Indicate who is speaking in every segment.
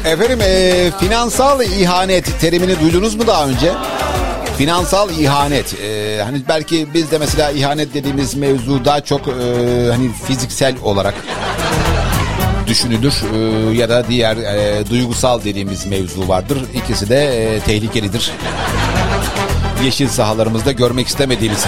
Speaker 1: Efendim finansal ihanet terimini duydunuz mu daha önce? Finansal ihanet. Hani belki bizde mesela ihanet dediğimiz mevzu daha çok hani fiziksel olarak düşünülür ya da diğer duygusal dediğimiz mevzu vardır. İkisi de tehlikelidir. Yeşil sahalarımızda görmek istemediğimiz.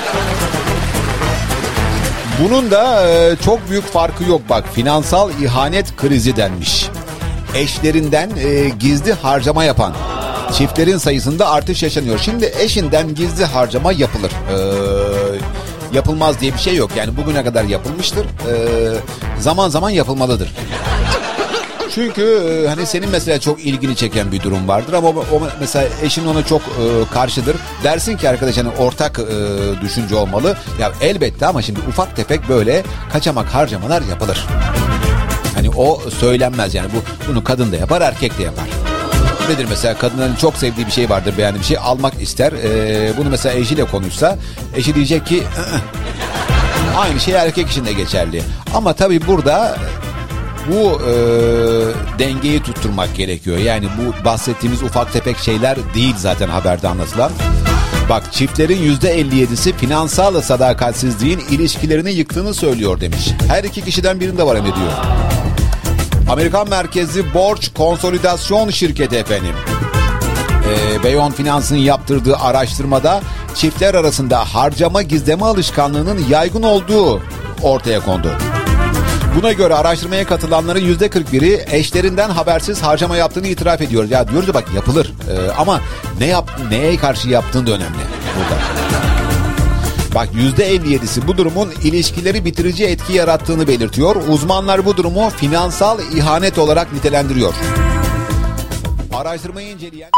Speaker 1: Bunun da çok büyük farkı yok bak. Finansal ihanet krizi denmiş. Eşlerinden gizli harcama yapan çiftlerin sayısında artış yaşanıyor. Şimdi eşinden gizli harcama yapılır. Yapılmaz diye bir şey yok. Yani bugüne kadar yapılmıştır. Zaman zaman yapılmalıdır. Çünkü hani senin mesela çok ilgini çeken bir durum vardır ama o mesela eşin ona çok karşıdır. Dersin ki arkadaş hani ortak düşünce olmalı. Ya elbette ama şimdi ufak tefek böyle kaçamak harcamalar yapılır. Hani o söylenmez yani bunu kadın da yapar erkek de yapar. Nedir mesela kadının çok sevdiği bir şey vardır beğendiği bir şey almak ister. Bunu mesela eşiyle konuşsa eşi diyecek ki aynı şey erkek için de geçerli. Ama tabii burada bu dengeyi tutturmak gerekiyor. Yani bu bahsettiğimiz ufak tefek şeyler değil zaten haberde anlatılan. Bak çiftlerin %57'si finansal sadakatsizliğin ilişkilerini yıktığını söylüyor demiş. Her iki kişiden birinde var diyor. Amerikan merkezli borç konsolidasyon şirketi efendim. Beyon Finans'ın yaptırdığı araştırmada çiftler arasında harcama gizleme alışkanlığının yaygın olduğu ortaya kondu. Buna göre araştırmaya katılanların %41'i eşlerinden habersiz harcama yaptığını itiraf ediyor. Ya diyoruz ya bak yapılır ama neye karşı yaptığın da önemli burada. Bak %57'si bu durumun ilişkileri bitirici etki yarattığını belirtiyor. Uzmanlar bu durumu finansal ihanet olarak nitelendiriyor. Araştırmayı inceleyen...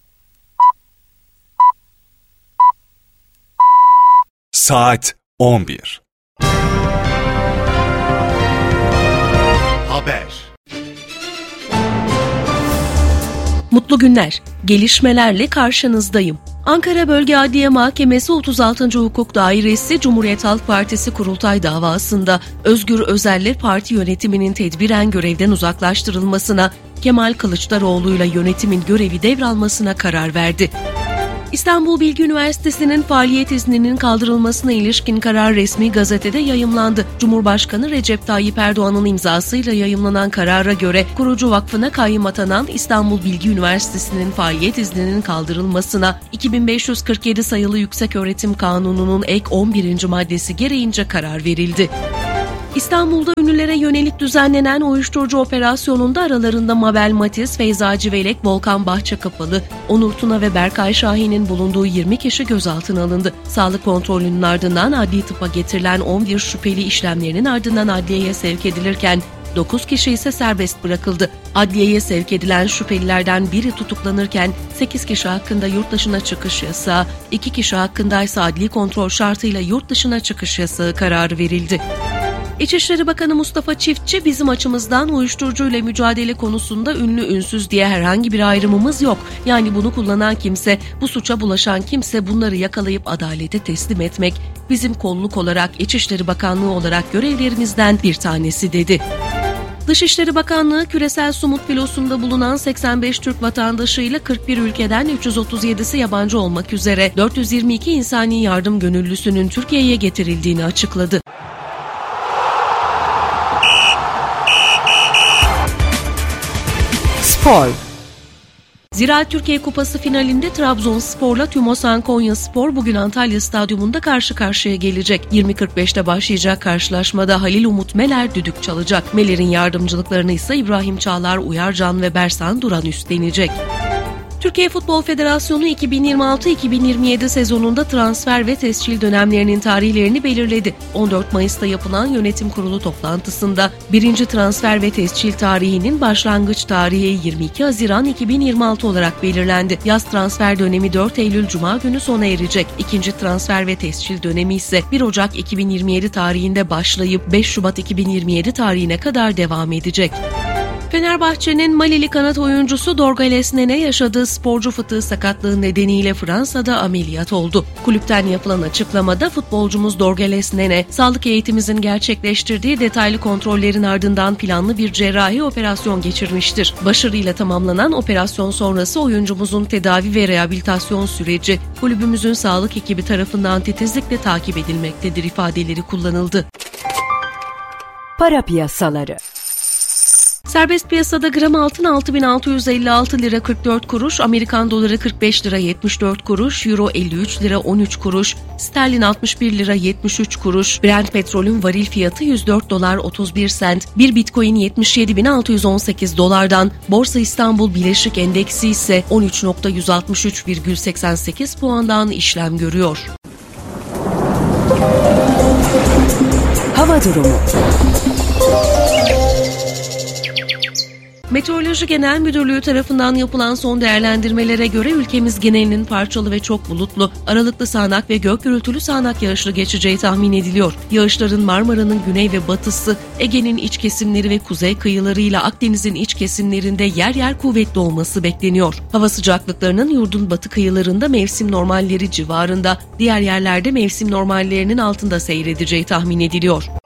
Speaker 2: Saat 11.
Speaker 3: Haber.
Speaker 4: Mutlu günler. Gelişmelerle karşınızdayım. Ankara Bölge Adliye Mahkemesi 36. Hukuk Dairesi Cumhuriyet Halk Partisi kurultay davasında Özgür Özel'le parti yönetiminin tedbiren görevden uzaklaştırılmasına, Kemal Kılıçdaroğlu'yla yönetimin görevi devralmasına karar verdi. İstanbul Bilgi Üniversitesi'nin faaliyet izninin kaldırılmasına ilişkin karar resmi gazetede yayımlandı. Cumhurbaşkanı Recep Tayyip Erdoğan'ın imzasıyla yayımlanan karara göre kurucu vakfına kayyım atanan İstanbul Bilgi Üniversitesi'nin faaliyet izninin kaldırılmasına 2547 sayılı Yükseköğretim Kanunu'nun ek 11. maddesi gereğince karar verildi. İstanbul'da ünlülere yönelik düzenlenen uyuşturucu operasyonunda aralarında Mabel Matiz, Feyza Civelek, Volkan Bahçekapalı, Onur Tuna ve Berkay Şahin'in bulunduğu 20 kişi gözaltına alındı. Sağlık kontrolünün ardından adli tıpa getirilen 11 şüpheli işlemlerinin ardından adliyeye sevk edilirken 9 kişi ise serbest bırakıldı. Adliyeye sevk edilen şüphelilerden biri tutuklanırken 8 kişi hakkında yurt dışına çıkış yasağı, 2 kişi hakkında ise adli kontrol şartıyla yurt dışına çıkış yasağı kararı verildi. İçişleri Bakanı Mustafa Çiftçi, bizim açımızdan uyuşturucuyla mücadele konusunda ünlü ünsüz diye herhangi bir ayrımımız yok. Yani bunu kullanan kimse, bu suça bulaşan kimse bunları yakalayıp adalete teslim etmek bizim kolluk olarak, İçişleri Bakanlığı olarak görevlerimizden bir tanesi dedi. Dışişleri Bakanlığı, küresel Sumut filosunda bulunan 85 Türk vatandaşıyla 41 ülkeden 337'si yabancı olmak üzere 422 insani yardım gönüllüsünün Türkiye'ye getirildiğini açıkladı. Spor. Ziraat Türkiye Kupası finalinde Trabzonspor'la Tümosan Konyaspor bugün Antalya Stadyumunda karşı karşıya gelecek. 20.45'te başlayacak karşılaşmada Halil Umut Meler düdük çalacak. Meler'in yardımcılıklarını ise İbrahim Çağlar, Uyarcan ve Bersan Duran üstlenecek. Türkiye Futbol Federasyonu 2026-2027 sezonunda transfer ve tescil dönemlerinin tarihlerini belirledi. 14 Mayıs'ta yapılan yönetim kurulu toplantısında 1. transfer ve tescil tarihinin başlangıç tarihi 22 Haziran 2026 olarak belirlendi. Yaz transfer dönemi 4 Eylül Cuma günü sona erecek. 2. transfer ve tescil dönemi ise 1 Ocak 2027 tarihinde başlayıp 5 Şubat 2027 tarihine kadar devam edecek. Fenerbahçe'nin Malili kanat oyuncusu Dorgales Nene yaşadığı sporcu fıtığı sakatlığı nedeniyle Fransa'da ameliyat oldu. Kulüpten yapılan açıklamada futbolcumuz Dorgales Nene, sağlık eğitimimizin gerçekleştirdiği detaylı kontrollerin ardından planlı bir cerrahi operasyon geçirmiştir. Başarıyla tamamlanan operasyon sonrası oyuncumuzun tedavi ve rehabilitasyon süreci kulübümüzün sağlık ekibi tarafından titizlikle takip edilmektedir ifadeleri kullanıldı.
Speaker 3: Para piyasaları.
Speaker 4: Serbest piyasada gram altın 6.656 lira 44 kuruş, Amerikan doları 45 lira 74 kuruş, euro 53 lira 13 kuruş, sterlin 61 lira 73 kuruş, Brent petrolün varil fiyatı 104 dolar 31 sent, bir bitcoin 77.618 dolardan, Borsa İstanbul Bileşik Endeksi ise 13.163,88 puandan işlem görüyor.
Speaker 3: Hava durumu.
Speaker 4: Meteoroloji Genel Müdürlüğü tarafından yapılan son değerlendirmelere göre ülkemiz genelinin parçalı ve çok bulutlu, aralıklı sağanak ve gök gürültülü sağanak yağışlı geçeceği tahmin ediliyor. Yağışların Marmara'nın güney ve batısı, Ege'nin iç kesimleri ve kuzey kıyılarıyla Akdeniz'in iç kesimlerinde yer yer kuvvetli olması bekleniyor. Hava sıcaklıklarının yurdun batı kıyılarında mevsim normalleri civarında, diğer yerlerde mevsim normallerinin altında seyredeceği tahmin ediliyor.